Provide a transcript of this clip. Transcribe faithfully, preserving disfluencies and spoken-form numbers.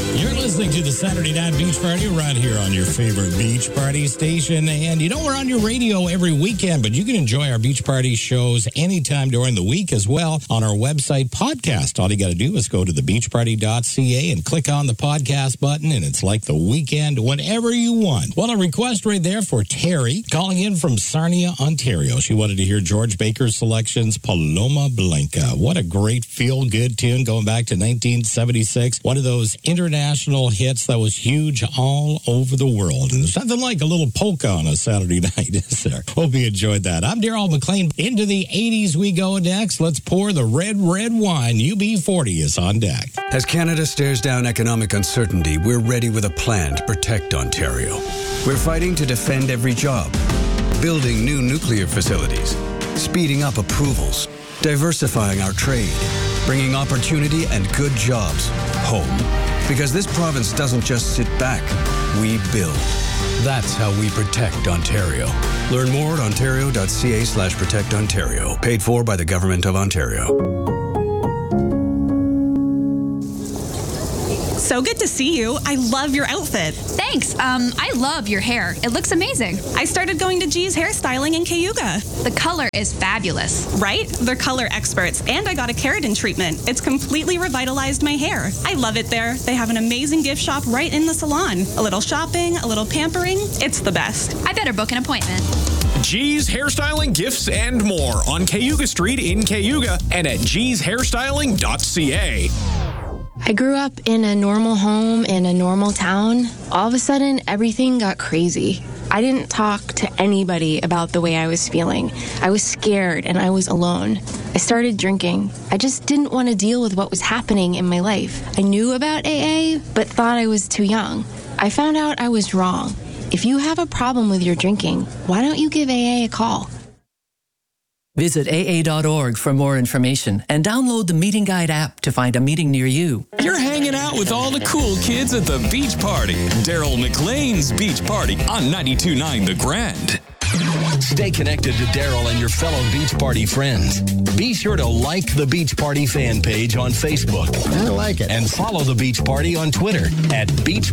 You're listening to the Saturday Night Beach Party right here on your favorite beach party station. And you know, we're on your radio every weekend, but you can enjoy our beach party shows anytime during the week as well on our website podcast. All you got to do is go to the beach party dot c a and click on the podcast button, and it's like the weekend whenever you want. Well, a request right there for Terry, calling in from Sarnia, Ontario. She wanted to hear George Baker's selections, Paloma Blanca. What a great feel-good tune going back to nineteen seventy-six. One of those international hits that was huge all over the world. And there's nothing like a little polka on a Saturday night, is there? Hope you enjoyed that. I'm Darrell McLean. Into the eighties we go next. Let's pour the red, red wine. U B forty is on deck. As Canada stares down economic uncertainty, we're ready with a plan to protect Ontario. We're fighting to defend every job, building new nuclear facilities, speeding up approvals, diversifying our trade, bringing opportunity and good jobs home. Because this province doesn't just sit back, we build. That's how we protect Ontario. Learn more at ontario dot c a slash protect Ontario. Paid for by the Government of Ontario. So good to see you. I love your outfit. Thanks. Um, I love your hair. It looks amazing. I started going to G's Hairstyling in Cayuga. The color is fabulous. Right? They're color experts, and I got a keratin treatment. It's completely revitalized my hair. I love it there. They have an amazing gift shop right in the salon. A little shopping, a little pampering. It's the best. I better book an appointment. G's Hairstyling, Gifts, and more on Cayuga Street in Cayuga and at gees hairstyling dot c a. I grew up in a normal home in a normal town. All of a sudden, everything got crazy. I didn't talk to anybody about the way I was feeling. I was scared and I was alone. I started drinking. I just didn't want to deal with what was happening in my life. I knew about A A, but thought I was too young. I found out I was wrong. If you have a problem with your drinking, why don't you give A A a call? Visit A A dot org for more information and download the Meeting Guide app to find a meeting near you. You're hanging out with all the cool kids at the Beach Party. Darrell McLean's Beach Party on ninety-two point nine The Grand. Stay connected to Darrell and your fellow Beach Party friends. Be sure to like the Beach Party fan page on Facebook. I like it. And follow the Beach Party on Twitter at Beach